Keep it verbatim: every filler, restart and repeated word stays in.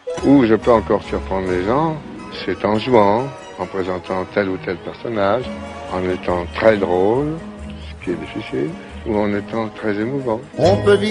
Où je peux encore surprendre les gens, c'est en jouant, en présentant tel ou tel personnage, en étant très drôle, ce qui est difficile, ou en étant très émouvant. On peut vivre